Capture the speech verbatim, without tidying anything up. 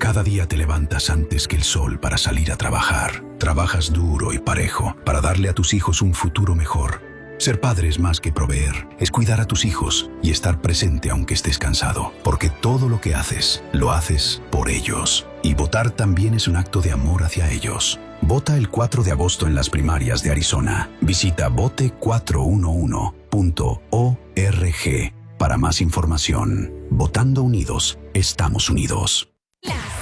Cada día te levantas antes que el sol para salir a trabajar. Trabajas duro y parejo para darle a tus hijos un futuro mejor. Ser padre es más que proveer, es cuidar a tus hijos y estar presente aunque estés cansado, porque todo lo que haces, lo haces por ellos. Y votar también es un acto de amor hacia ellos. Vota el cuatro de agosto en las primarias de Arizona. Visita vote cuatro uno uno punto org para más información. Votando unidos, estamos unidos. La